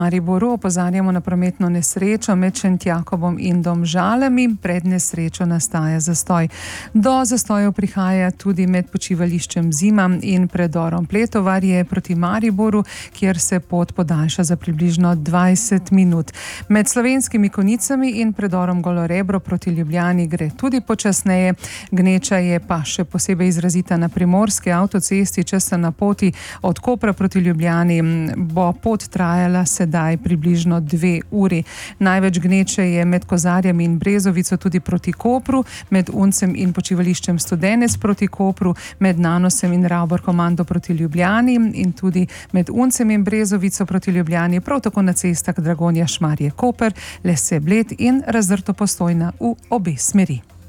Mariboru opozarjamo na prometno nesrečo med Šentjakobom in Domžalami. Pred nesrečo nastaja zastoj. Do zastojev prihaja tudi med počivališčem Zima in predorom Pletovarje proti Mariboru, kjer se pot podaljša za približno 20 minut. Med Slovenskimi Konjicami in predorom Golorebro proti Ljubljani gre tudi počasneje. Gneča je pa še posebej izrazita na primorski avtocesti, če se na poti od Kopra proti Ljubljani bo pot trajala sedaj približno 2 uri. Največ gneče je med Kozarjami in Brezovico tudi proti Kopru, med Uncem in počivališčem Studenec proti Kopru, med Nanosem in Ravbor komando proti Ljubljani in tudi med Uncem in Brezovico proti Ljubljani, prav tako na cestah Dragonja Šmarje Koper, Lese Bled in Razdrto Postojna v obe smeri.